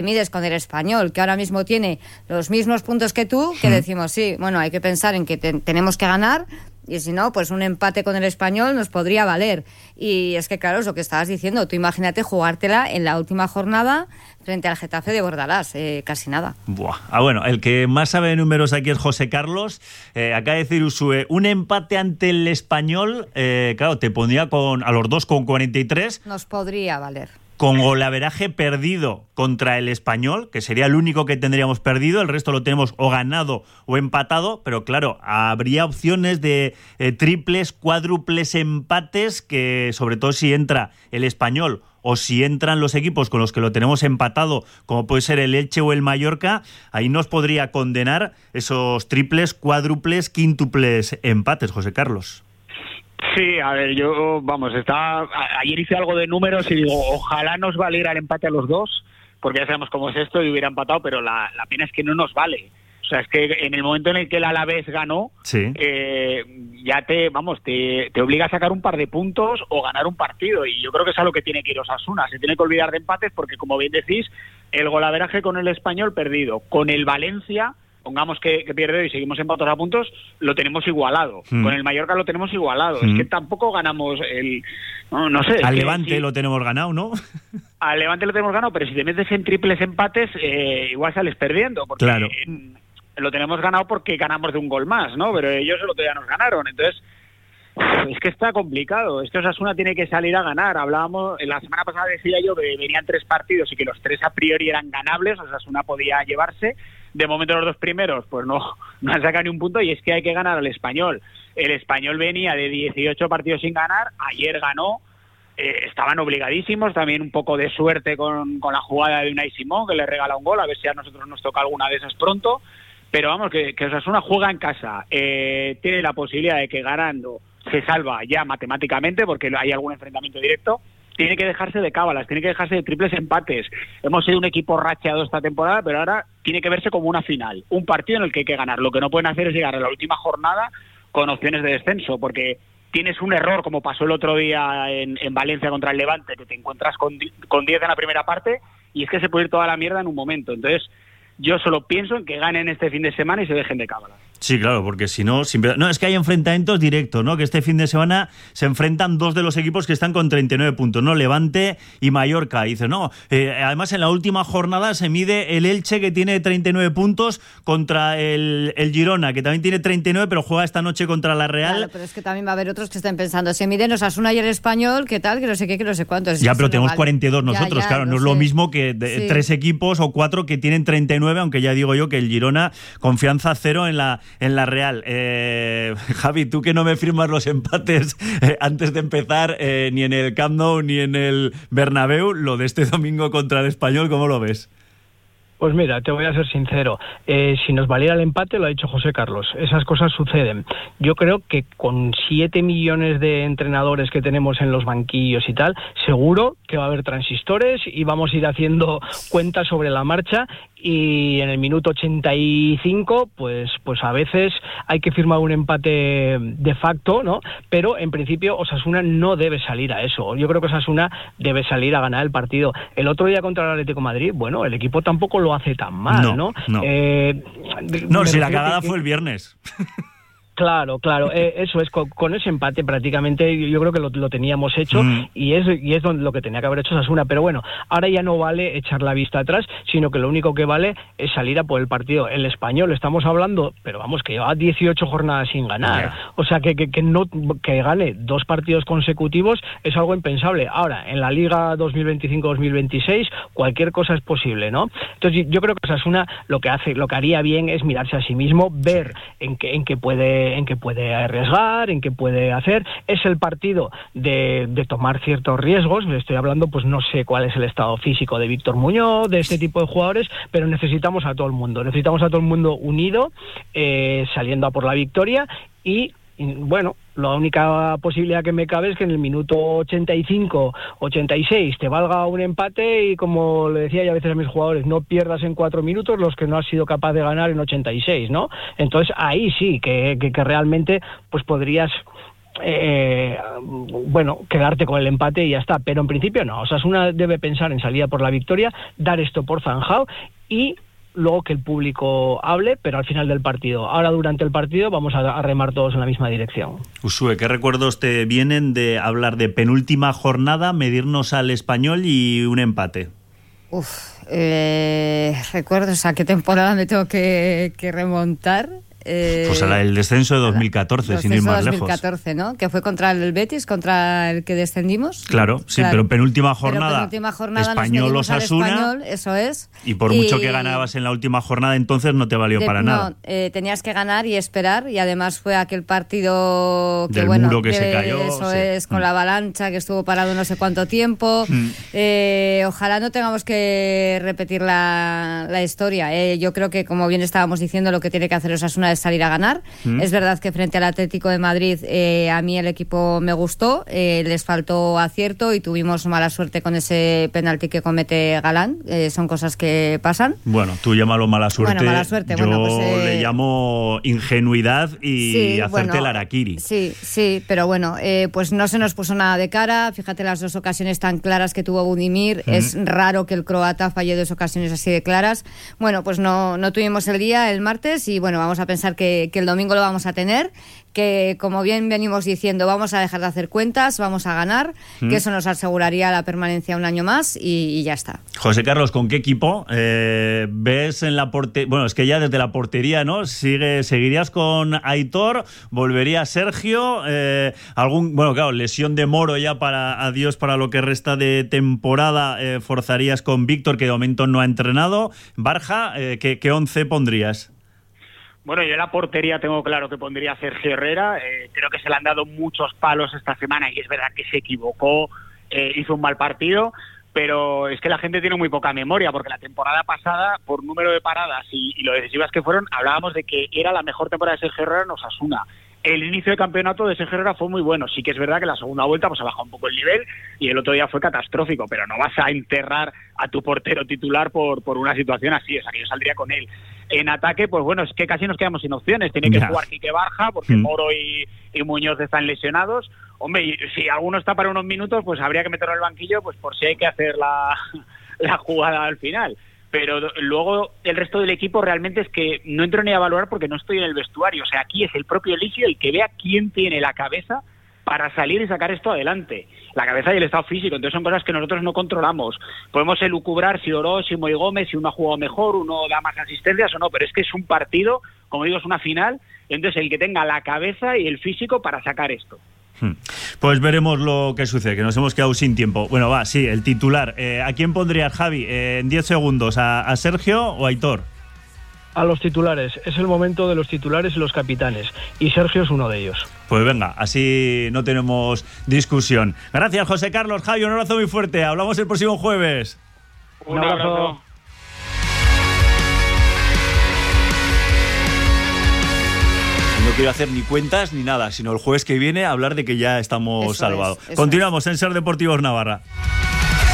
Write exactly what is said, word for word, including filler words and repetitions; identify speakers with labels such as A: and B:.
A: mides con el Español, que ahora mismo tiene los mismos puntos que tú, que decimos, sí, bueno, hay que pensar en que te, tenemos que ganar, y si no, pues un empate con el Español nos podría valer. Y es que, claro, es lo que estabas diciendo, tú imagínate jugártela en la última jornada frente al Getafe de Bordalás, eh, casi nada.
B: Buah. Ah, bueno, el que más sabe de números aquí es José Carlos. Eh, acaba de decir Usue, un empate ante el Español, eh, claro, te pondría con, a los dos con cuarenta y tres.
A: Nos podría valer.
B: Con golaveraje perdido contra el Español, que sería el único que tendríamos perdido, el resto lo tenemos o ganado o empatado, pero claro, habría opciones de eh, triples, cuádruples empates, que sobre todo si entra el Español o si entran los equipos con los que lo tenemos empatado, como puede ser el Elche o el Mallorca, ahí nos podría condenar esos triples, cuádruples, quíntuples empates, José Carlos.
C: Sí, a ver, yo, vamos, estaba, ayer hice algo de números y digo, ojalá nos valiera el empate a los dos, porque ya sabemos cómo es esto y hubiera empatado, pero la, la pena es que no nos vale. O sea, es que en el momento en el que el Alavés ganó,
B: sí.
C: eh, ya te, vamos, te, te obliga a sacar un par de puntos o ganar un partido, y yo creo que es a lo que tiene que ir Osasuna. Se tiene que olvidar de empates porque, como bien decís, el golaveraje con el Español perdido, con el Valencia, pongamos que, que pierde y seguimos empatados a puntos, lo tenemos igualado. Mm. Con el Mallorca lo tenemos igualado. Mm. Es que tampoco ganamos el... No, no sé.
B: Al
C: que,
B: Levante
C: si,
B: lo tenemos ganado, ¿no?
C: Al Levante lo tenemos ganado, pero si te metes en triples empates, eh, igual sales perdiendo. Porque
B: claro.
C: En, lo tenemos ganado porque ganamos de un gol más, ¿no? Pero ellos el otro día nos ganaron. Entonces, es que está complicado. Es que Osasuna tiene que salir a ganar. Hablábamos, la semana pasada decía yo que venían tres partidos y que los tres a priori eran ganables. Osasuna podía llevarse. De momento los dos primeros pues no, no han sacado ni un punto, y es que hay que ganar al Español. El Español venía de dieciocho partidos sin ganar, ayer ganó, eh, estaban obligadísimos, también un poco de suerte con, con la jugada de Unai Simón, que le regala un gol, a ver si a nosotros nos toca alguna de esas pronto, pero vamos, que, que Osasuna juega en casa, eh, tiene la posibilidad de que ganando se salva ya matemáticamente, porque hay algún enfrentamiento directo. Tiene que dejarse de cábalas, tiene que dejarse de triples empates. Hemos sido un equipo racheado esta temporada, pero ahora tiene que verse como una final, un partido en el que hay que ganar. Lo que no pueden hacer es llegar a la última jornada con opciones de descenso, porque tienes un error, como pasó el otro día en, en Valencia contra el Levante, que te encuentras con, con diez en la primera parte, y es que se puede ir toda la mierda en un momento. Entonces, yo solo pienso en que ganen este fin de semana y se dejen de cábalas.
B: Sí, claro, porque si no, siempre... no, es que hay enfrentamientos directos, ¿no? Que este fin de semana se enfrentan dos de los equipos que están con treinta y nueve puntos, ¿no? Levante y Mallorca. Y dice, no, eh, además en la última jornada se mide el Elche, que tiene treinta y nueve puntos, contra el, el Girona, que también tiene treinta y nueve, pero juega esta noche contra la Real.
A: Claro, pero es que también va a haber otros que estén pensando, se miden Osasuna y el Español, ¿qué tal? Que no sé qué, que no sé cuántos.
B: Ya, pero tenemos no vale. cuarenta y dos nosotros, ya, ya, claro, no, no es lo mismo que de, sí. tres equipos o cuatro que tienen treinta y nueve, aunque ya digo yo que el Girona, confianza cero en la, en la Real. Eh, Javi, tú que no me firmas los empates eh, antes de empezar, eh, ni en el Camp Nou ni en el Bernabéu, lo de este domingo contra el Español, ¿cómo lo ves?
D: Pues mira, te voy a ser sincero, eh, si nos valiera el empate, lo ha dicho José Carlos, esas cosas suceden. Yo creo que con siete millones de entrenadores que tenemos en los banquillos y tal, seguro que va a haber transistores y vamos a ir haciendo cuentas sobre la marcha, y en el minuto ochenta y cinco, pues, pues a veces hay que firmar un empate de facto, ¿no? Pero en principio Osasuna no debe salir a eso. Yo creo que Osasuna debe salir a ganar el partido. El otro día contra el Atlético de Madrid, bueno, el equipo tampoco lo hace tan mal, ¿no?
B: No, no.
D: Eh,
B: no si la cagada que... fue el viernes.
D: Claro, claro, eh, eso es, con, con ese empate prácticamente yo, yo creo que lo, lo teníamos hecho, mm. y es y es lo que tenía que haber hecho Osasuna, pero bueno, ahora ya no vale echar la vista atrás, sino que lo único que vale es salir a por el partido. El Español, estamos hablando, pero vamos, que lleva dieciocho jornadas sin ganar, yeah. o sea, que, que, que, no, que gane dos partidos consecutivos es algo impensable. Ahora, en la Liga dos mil veinticinco dos mil veintiséis, cualquier cosa es posible, ¿no? Entonces yo creo que Osasuna lo que hace, lo que haría bien es mirarse a sí mismo, ver en qué, en qué puede en que puede arriesgar, en que puede hacer. Es el partido de, de tomar ciertos riesgos. Estoy hablando, pues no sé cuál es el estado físico de Víctor Muñoz, de este tipo de jugadores, pero necesitamos a todo el mundo. Necesitamos a todo el mundo unido, eh, saliendo a por la victoria, y bueno, la única posibilidad que me cabe es que en el minuto ochenta y cinco, ochenta y seis te valga un empate, y como le decía yo a veces a mis jugadores, no pierdas en cuatro minutos los que no has sido capaz de ganar en ochenta y seis, ¿no? Entonces ahí sí que, que, que realmente pues podrías eh, bueno, quedarte con el empate y ya está, pero en principio no. Osasuna debe pensar en salida por la victoria, dar esto por zanjado y luego que el público hable, pero al final del partido. Ahora, durante el partido, vamos a, a remar todos en la misma dirección.
B: Usue, ¿qué recuerdos te vienen de hablar de penúltima jornada, medirnos al Español y un empate?
A: Uf, eh, recuerdos a qué temporada me tengo que, que remontar. Eh,
B: pues a la del descenso de dos mil catorce, sin ir más lejos.
A: dos mil catorce, ¿no? Que fue contra el Betis, contra el que descendimos.
B: Claro, sí,
A: claro.
B: pero penúltima jornada,
A: pero penúltima jornada
B: Español Osasuna.
A: Español, eso es.
B: Y por y, mucho que ganabas en la última jornada, entonces no te valió
A: de,
B: para
A: no,
B: nada.
A: Eh, tenías que ganar y esperar, y además fue aquel partido que,
B: del
A: bueno,
B: muro que
A: de,
B: se cayó.
A: Eso
B: sí.
A: es, con mm. la avalancha que estuvo parado no sé cuánto tiempo. Mm. Eh, ojalá no tengamos que repetir la, la historia. Eh, yo creo que, como bien estábamos diciendo, lo que tiene que hacer Osasuna es salir a ganar. Mm. Es verdad que frente al Atlético de Madrid eh, a mí el equipo me gustó, eh, les faltó acierto y tuvimos mala suerte con ese penalti que comete Galán. Eh, son cosas que pasan.
B: Bueno, tú llámalo mala suerte.
A: Bueno, mala suerte.
B: Yo
A: bueno, pues, eh...
B: le llamo ingenuidad y
A: sí,
B: hacerte
A: bueno,
B: el harakiri.
A: Sí, sí, pero bueno, eh, pues no se nos puso nada de cara. Fíjate las dos ocasiones tan claras que tuvo Budimir. Mm. Es raro que el croata falle dos ocasiones así de claras. Bueno, pues no, no tuvimos el día el martes y bueno, vamos a pensar que, que el domingo lo vamos a tener, que como bien venimos diciendo, vamos a dejar de hacer cuentas, vamos a ganar, mm. que eso nos aseguraría la permanencia un año más y, y ya está.
B: José Carlos, ¿con qué equipo eh, ves en la portería? Bueno, es que ya desde la portería, ¿no? Sigue, ¿Seguirías con Aitor? ¿Volvería Sergio? Eh, algún, bueno, claro, lesión de Moro ya para adiós para lo que resta de temporada, eh, forzarías con Víctor, que de momento no ha entrenado. Barja, eh, ¿qué, qué once pondrías?
C: Bueno, yo en la portería tengo claro que pondría a Sergio Herrera. Eh, creo que se le han dado muchos palos esta semana y es verdad que se equivocó, eh, hizo un mal partido, pero es que la gente tiene muy poca memoria, porque la temporada pasada, por número de paradas y, y lo decisivas que fueron, hablábamos de que era la mejor temporada de Sergio Herrera en Osasuna. El inicio de campeonato de Sergio Herrera fue muy bueno. Sí que es verdad que la segunda vuelta pues ha bajado un poco el nivel y el otro día fue catastrófico, pero no vas a enterrar a tu portero titular por, por una situación así. O sea, que yo saldría con él. En ataque, pues bueno, es que casi nos quedamos sin opciones. Tiene que yeah. jugar Quique Barja, porque mm. Moro y, y Muñoz están lesionados. Hombre, y si alguno está para unos minutos, pues habría que meterlo en el banquillo, pues por si hay que hacer la, la jugada al final. Pero luego el resto del equipo realmente es que no entro ni a valorar porque no estoy en el vestuario. O sea, aquí es el propio Elisio el que vea quién tiene la cabeza para salir y sacar esto adelante. La cabeza y el estado físico. Entonces son cosas que nosotros no controlamos. Podemos elucubrar si Oroz, si Moy Gómez, si uno ha jugado mejor, uno da más asistencias o no, pero es que es un partido, como digo, es una final. Entonces el que tenga la cabeza y el físico para sacar esto.
B: Pues veremos lo que sucede, que nos hemos quedado sin tiempo. Bueno, va, sí, el titular. Eh, ¿A quién pondrías, Javi, eh, en diez segundos? ¿A, ¿A Sergio o a Aitor?
D: A los titulares. Es el momento de los titulares y los capitanes. Y Sergio es uno de ellos.
B: Pues venga, así no tenemos discusión. Gracias, José Carlos. Javi, un abrazo muy fuerte. Hablamos el próximo jueves.
C: Un abrazo.
B: No quiero hacer ni cuentas ni nada, sino el jueves que viene hablar de que ya estamos
A: eso
B: salvados.
A: Es,
B: Continuamos es. en Ser Deportivos Navarra.